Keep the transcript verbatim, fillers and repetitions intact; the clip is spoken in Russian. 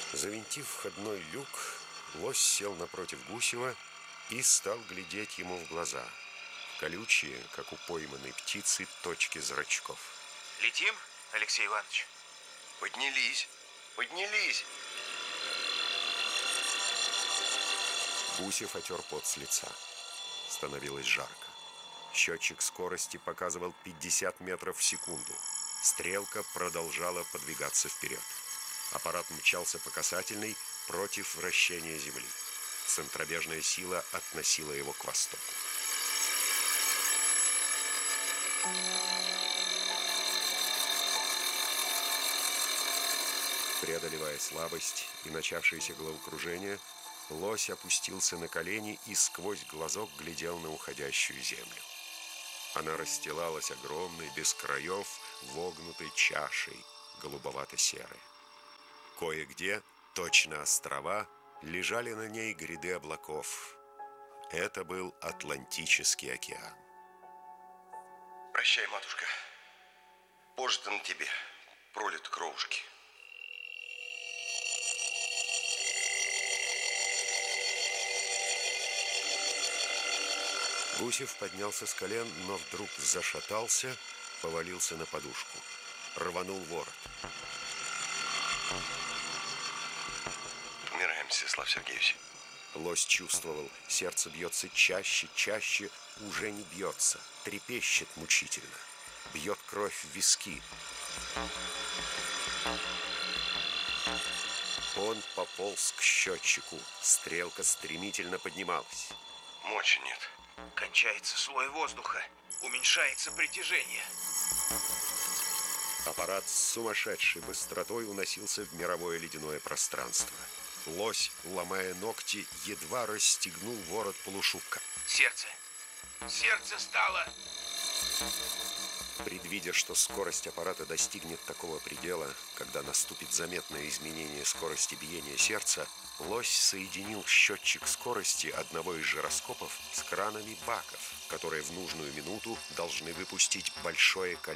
Завинтив входной люк, лось сел напротив Гусева и стал глядеть ему в глаза. Колючие, как у пойманной птицы, точки зрачков. Летим, Алексей Иванович? Поднялись, поднялись. Гусев отер пот с лица. Становилось жарко. Счетчик скорости показывал пятьдесят метров в секунду. Стрелка продолжала подвигаться вперед. Аппарат мчался по касательной против вращения Земли. Центробежная сила относила его к востоку. Преодолевая слабость и начавшееся головокружение, лось опустился на колени и сквозь глазок глядел на уходящую землю. Она расстилалась огромной, без краев, вогнутой чашей, голубовато-серой. Кое-где, точно острова, лежали на ней гряды облаков. Это был Атлантический океан. Прощай, матушка. Позже-то на тебе пролито кровушки. Гусев поднялся с колен, но вдруг зашатался, повалился на подушку. Рванул ворот. Умираем, Всеслав Сергеевич. Лось чувствовал, сердце бьется чаще, чаще, уже не бьется, трепещет мучительно. Бьет кровь в виски. Он пополз к счетчику. Стрелка стремительно поднималась. Мочи нет. Кончается слой воздуха. Уменьшается притяжение. Аппарат с сумасшедшей быстротой уносился в мировое ледяное пространство. Лось, ломая ногти, едва расстегнул ворот полушубка. Сердце. Сердце стало. Предвидя, что скорость аппарата достигнет такого предела, когда наступит заметное изменение скорости биения сердца, лось соединил счетчик скорости одного из жироскопов с кранами баков, которые в нужную минуту должны выпустить большое количество